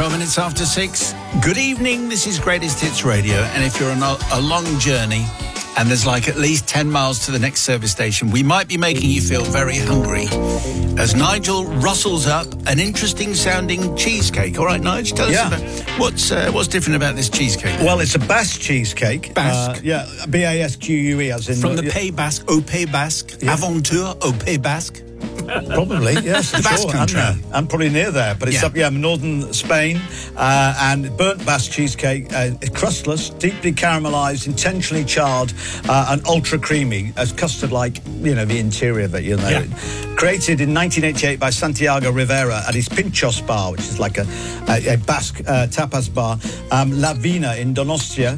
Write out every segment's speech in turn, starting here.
12 minutes after 6. Good evening, this is Greatest Hits Radio. And if you're on a long journey and there's like at least 10 miles to the next service station, we might be making you feel very hungry. As Nigel rustles up an interesting sounding cheesecake. All right, Nigel, tell us about what's different about this cheesecake. Well, it's a Basque cheesecake. Basque? Yeah, B-A-S-Q-U-E as in... From the Pays Basque, au Pays Basque, Aventure au Pays Basque. Probably, yes. The Basque country. I'm probably near there, but it's up, northern Spain. And burnt Basque cheesecake, crustless, deeply caramelised, intentionally charred, and ultra creamy, as custard-like, the interior of it, Yeah. Created in 1988 by Santiago Rivera at his Pinchos bar, which is like a Basque tapas bar. La Vina in Donostia,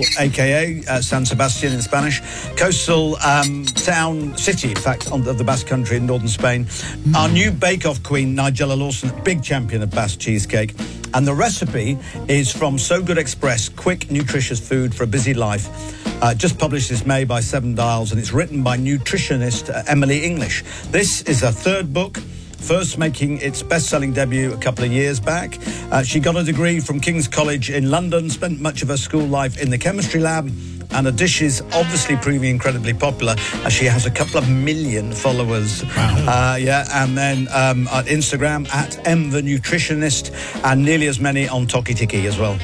a.k.a. San Sebastian in Spanish. Coastal city, in fact, of the Basque country in northern Spain. Our new bake-off queen, Nigella Lawson, big champion of Basque cheesecake. And the recipe is from So Good Express, quick, nutritious food for a busy life. Just published this May by Seven Dials, and it's written by nutritionist Emily English. This is her third book, first making its best-selling debut a couple of years back. She got a degree from King's College in London, spent much of her school life in the chemistry lab, and her dish is obviously proving incredibly popular, as she has a couple of million followers. Wow. And then on Instagram at the Nutritionist, and nearly as many on Toki Tiki as well.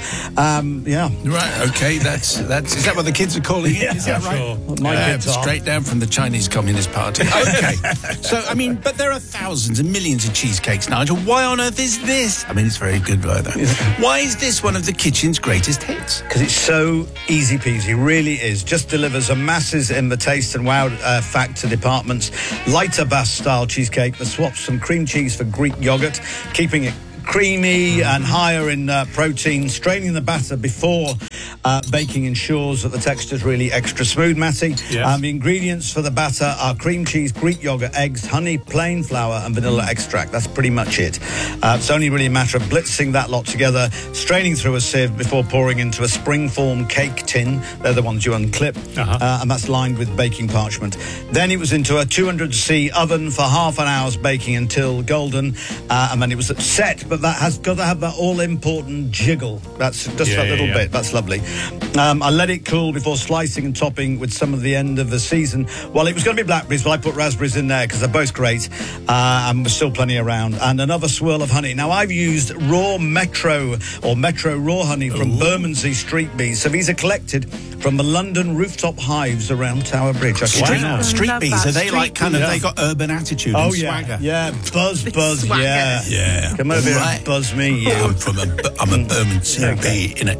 Right, okay, that's is that what the kids are calling it? Is that right? Sure. My kids are. Straight down from the Chinese Communist Party. Okay. So, but there are thousands and millions of cheesecakes, Nigel. Why on earth is this? It's very good, by the way. Why is this one of the kitchen's greatest hits? Because it's so easy peasy, really is. Just delivers a masses in the taste and wow factor departments. Lighter Basque-style cheesecake that swaps some cream cheese for Greek yogurt, keeping it creamy and higher in protein. Straining the batter before baking ensures that the texture is really extra smooth, Matty. Yes. The ingredients for the batter are cream cheese, Greek yogurt, eggs, honey, plain flour and vanilla extract. That's pretty much it. It's only really a matter of blitzing that lot together, straining through a sieve before pouring into a spring-form cake tin. They're the ones you unclip. And that's lined with baking parchment. Then it was into a 200C oven for half an hour's baking until golden, and then it was set, but that has got to have that all-important jiggle. That's just a little bit. That's lovely. I let it cool before slicing and topping with some of the end of the season. Well, it was going to be blackberries, but I put raspberries in there because they're both great, and there's still plenty around. And another swirl of honey. Now, I've used raw Metro raw honey from Bermondsey street bees. So these are collected from the London rooftop hives around Tower Bridge. Street bees, are they like kind of, they got urban attitude and swagger? Yeah, buzz, swagger. Yeah. Come over here and buzz me, you. I'm a Bermondsey bee, innit?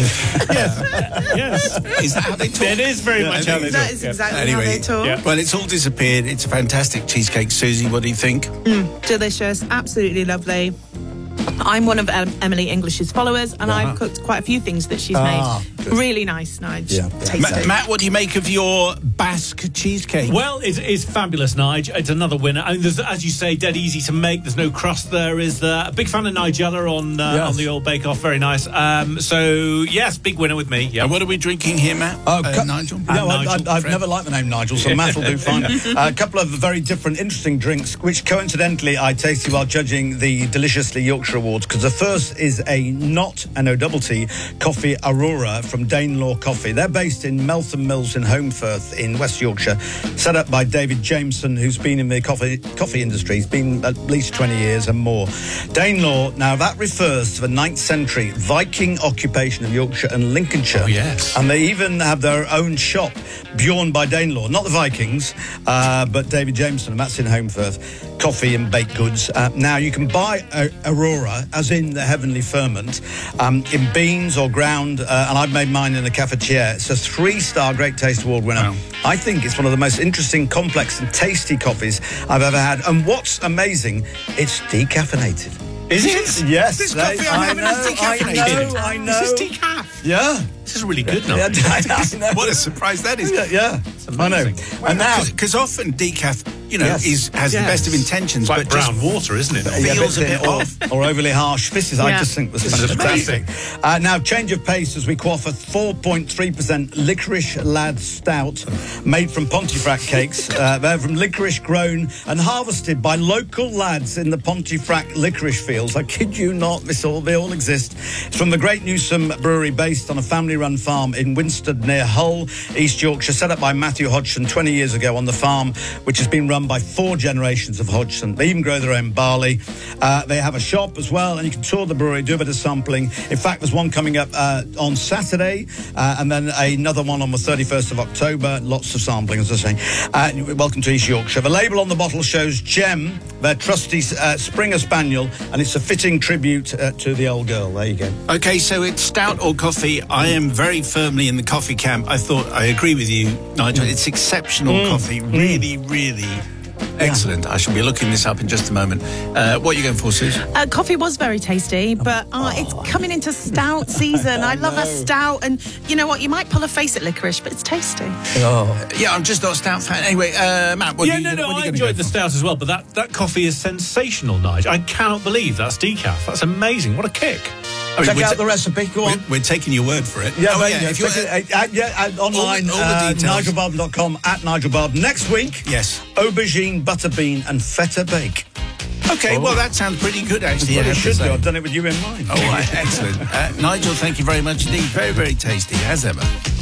Yes. Is that how they talk? It is very much how they talk. That is exactly how they talk. Yeah. Well, it's all disappeared. It's a fantastic cheesecake. Susie, what do you think? Delicious, absolutely lovely. I'm one of Emily English's followers, and I've cooked quite a few things that she's made. Good. Really nice, Nige. Yeah. Tasty. Matt, what do you make of your Basque cheesecake? Well, it's fabulous, Nige. It's another winner. I mean, there's, as you say, dead easy to make. There's no crust there, is there? A big fan of Nigella on the old Bake Off. Very nice. So, yes, big winner with me. And what are we drinking here, Matt? Nigel? I've never liked the name Nigel, so Matt will do fine. A couple of very different, interesting drinks, which coincidentally I tasted while judging the Deliciously Yorkshire Awards, because the first is a not N-O-T-T coffee Aurora from Danelaw Coffee. They're based in Meltham Mills in Holmfirth in West Yorkshire, set up by David Jameson, who's been in the coffee industry. He's been at least 20 years and more. Danelaw, now that refers to the 9th century Viking occupation of Yorkshire and Lincolnshire. Oh, yes. And they even have their own shop, Bjorn by Danelaw. Not the Vikings, but David Jameson, and that's in Holmfirth. Coffee and baked goods. Now, you can buy Aurora, as in the heavenly ferment, in beans or ground, and I've made mine in a cafetiere. It's a 3-star Great Taste Award winner. Wow. I think it's one of the most interesting, complex and tasty coffees I've ever had. And what's amazing, it's decaffeinated. Is it? Yes. This coffee I'm having is decaffeinated. I know. This is decaf. Yeah. This is really good now. Yeah, I know. What a surprise that is. Yeah. I know. And now, Because often decaf, has the best of intentions, it's like but brown water, isn't it? Feels a bit off. Or overly harsh. I just think this is fantastic. Now, change of pace as we quaff a 4.3% Licorice Lad Stout made from Pontefract cakes. They're from licorice grown and harvested by local lads in the Pontefract licorice fields. I kid you not, they all exist. It's from the Great Newsom Brewery, based on a family-run farm in Winsted near Hull, East Yorkshire, set up by Matthew Hodgson 20 years ago on the farm, which has been run by 4 generations of Hodgson. They even grow their own barley. They have a shop as well, and you can tour the brewery, do a bit of sampling. In fact, there's one coming up on Saturday, and then another one on the 31st of October. Lots of sampling, as I say. Welcome to East Yorkshire. The label on the bottle shows Gem, their trusty Springer Spaniel, and it's a fitting tribute to the old girl. There you go. Okay, so it's stout or coffee. I am very firmly in the coffee camp. I agree with you, Nigel. It's exceptional coffee. Really, really excellent. I shall be looking this up in just a moment. What are you going for, Suze? Coffee was very tasty, but it's coming into stout season. I love a stout, and you know what? You might pull a face at licorice, but it's tasty. Yeah, I'm just not a stout fan. Anyway, Matt, I enjoyed the stout as well, but that coffee is sensational, Nigel. I cannot believe that's decaf. That's amazing. What a kick. Check out the recipe. Go on. We're taking your word for it. Yeah, if you online, all the details. NigelBarb.com @NigelBarb. Next week, yes, aubergine, butterbean, and feta bake. Okay, well, that sounds pretty good, actually. Well, should do. I've done it with you in mind. All right, excellent. Nigel, thank you very much indeed. Very, very tasty, as ever.